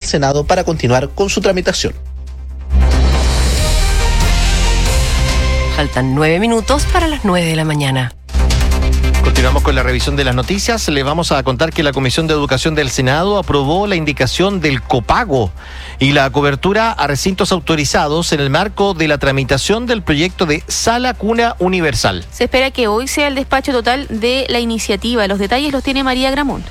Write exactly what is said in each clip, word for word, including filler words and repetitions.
Senado para continuar con su tramitación. Faltan nueve minutos para las nueve de la mañana. Continuamos con la revisión de las noticias. Le vamos a contar que la Comisión de Educación del Senado aprobó la indicación del copago y la cobertura a recintos autorizados en el marco de la tramitación del proyecto de Sala Cuna Universal. Se espera que hoy sea el despacho total de la iniciativa. Los detalles los tiene María Gramón.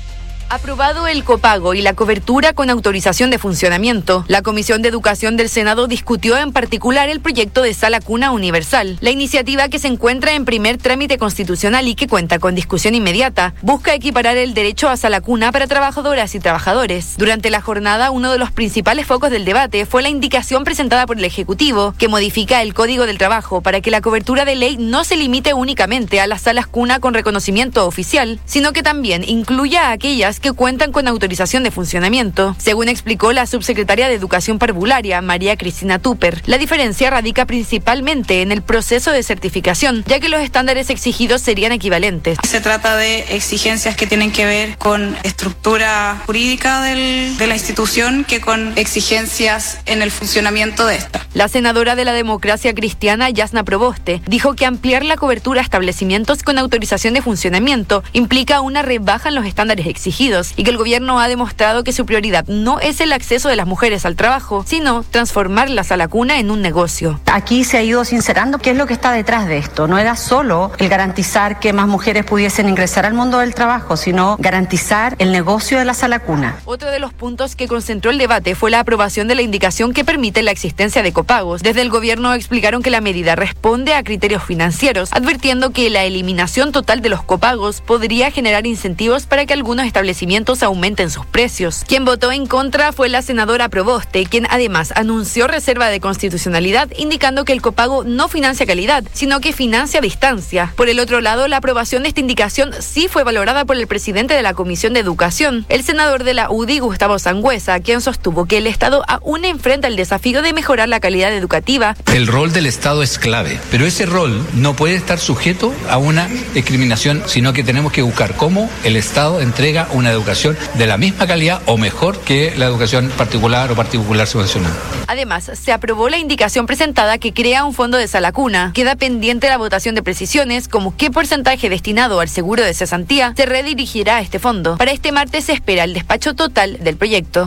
Aprobado el copago y la cobertura con autorización de funcionamiento, la Comisión de Educación del Senado discutió en particular el proyecto de Sala Cuna Universal. La iniciativa, que se encuentra en primer trámite constitucional y que cuenta con discusión inmediata, busca equiparar el derecho a sala cuna para trabajadoras y trabajadores. Durante la jornada, uno de los principales focos del debate fue la indicación presentada por el Ejecutivo, que modifica el Código del Trabajo para que la cobertura de ley no se limite únicamente a las salas cuna con reconocimiento oficial, sino que también incluya a aquellas que cuentan con autorización de funcionamiento. Según explicó la subsecretaria de Educación Parvularia, María Cristina Tupper, la diferencia radica principalmente en el proceso de certificación, ya que los estándares exigidos serían equivalentes. Se trata de exigencias que tienen que ver con estructura jurídica del, de la institución que con exigencias en el funcionamiento de esta. La senadora de la Democracia Cristiana, Yasna Proboste, dijo que ampliar la cobertura a establecimientos con autorización de funcionamiento implica una rebaja en los estándares exigidos y que el gobierno ha demostrado que su prioridad no es el acceso de las mujeres al trabajo, sino transformar la sala cuna en un negocio. Aquí se ha ido sincerando qué es lo que está detrás de esto. No era solo el garantizar que más mujeres pudiesen ingresar al mundo del trabajo, sino garantizar el negocio de la sala cuna. Otro de los puntos que concentró el debate fue la aprobación de la indicación que permite la existencia de copagos. Desde el gobierno explicaron que la medida responde a criterios financieros, advirtiendo que la eliminación total de los copagos podría generar incentivos para que algunos establecimientos aumenten sus precios. Quien votó en contra fue la senadora Proboste, quien además anunció reserva de constitucionalidad, indicando que el copago no financia calidad, sino que financia distancia. Por el otro lado, la aprobación de esta indicación sí fue valorada por el presidente de la Comisión de Educación, el senador de la U D I, Gustavo Sangüesa, quien sostuvo que el Estado aún enfrenta el desafío de mejorar la calidad educativa. El rol del Estado es clave, pero ese rol no puede estar sujeto a una discriminación, sino que tenemos que buscar cómo el Estado entrega una educación de la misma calidad o mejor que la educación particular o particular subvencionada. Además, se aprobó la indicación presentada que crea un fondo de sala cuna. Queda pendiente la votación de precisiones, como qué porcentaje destinado al seguro de cesantía se redirigirá a este fondo. Para este martes se espera el despacho total del proyecto.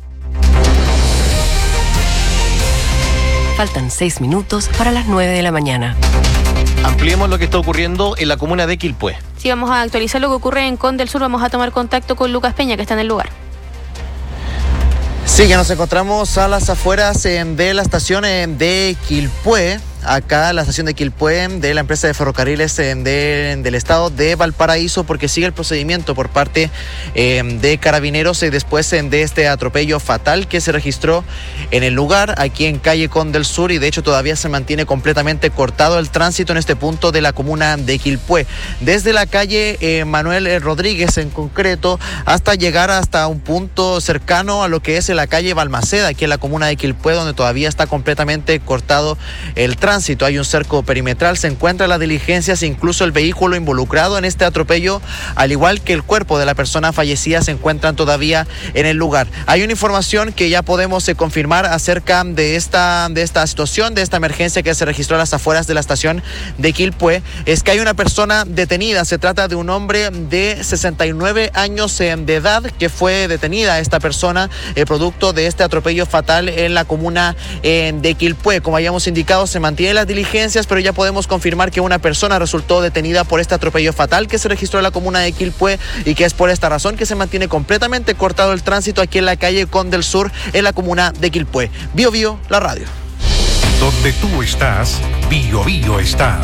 Faltan seis minutos para las nueve de la mañana. Ampliemos lo que está ocurriendo en la comuna de Quilpué. Sí, vamos a actualizar lo que ocurre en Conde del Sur. Vamos a tomar contacto con Lucas Peña, que está en el lugar. Sí, ya nos encontramos a las afueras de la estación de Quilpué. Acá la estación de Quilpué de la empresa de ferrocarriles de, del estado de Valparaíso, porque sigue el procedimiento por parte eh, de carabineros eh, después eh, de este atropello fatal que se registró en el lugar, aquí en calle Conde del Sur, y de hecho todavía se mantiene completamente cortado el tránsito en este punto de la comuna de Quilpué, desde la calle eh, Manuel Rodríguez en concreto hasta llegar hasta un punto cercano a lo que es la calle Balmaceda, aquí en la comuna de Quilpué, donde todavía está completamente cortado el tránsito. Hay un cerco perimetral, se encuentran las diligencias, incluso el vehículo involucrado en este atropello, al igual que el cuerpo de la persona fallecida, se encuentran todavía en el lugar. Hay una información que ya podemos eh, confirmar acerca de esta, de esta situación, de esta emergencia que se registró a las afueras de la estación de Quilpué, es que hay una persona detenida. Se trata de un hombre de sesenta y nueve años eh, de edad que fue detenida esta persona, eh, producto de este atropello fatal en la comuna eh, de Quilpué. Como habíamos indicado, se mantiene las diligencias, pero ya podemos confirmar que una persona resultó detenida por este atropello fatal que se registró en la comuna de Quilpué, y que es por esta razón que se mantiene completamente cortado el tránsito aquí en la calle Conde del Sur, en la comuna de Quilpué. Bio Bio, la radio. Donde tú estás, Bio Bio está.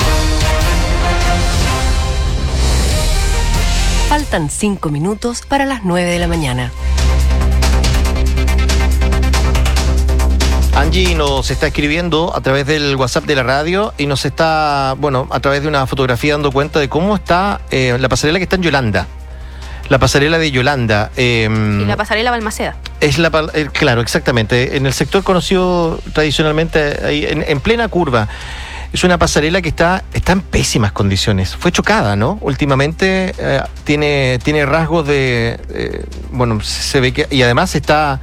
Faltan cinco minutos para las nueve de la mañana. Angie nos está escribiendo a través del WhatsApp de la radio y nos está, bueno, a través de una fotografía dando cuenta de cómo está eh, la pasarela que está en Yolanda. La pasarela de Yolanda. Eh, y la pasarela Balmaceda. Es la, eh, claro, exactamente. En el sector conocido tradicionalmente, ahí, en, en plena curva. Es una pasarela que está, está en pésimas condiciones. Fue chocada, ¿no? Últimamente eh, tiene, tiene rasgos de... Eh, bueno, se ve que... Y además está...